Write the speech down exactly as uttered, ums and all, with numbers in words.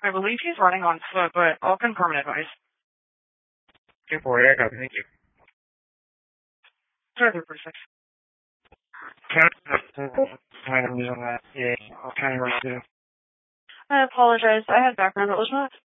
I believe he's running on foot, but I'll confirm an advice. two four eight, I copy, thank you. Sorry, three four six. Items on that, yeah, I'll kind of rush through. I apologize. I had background that was not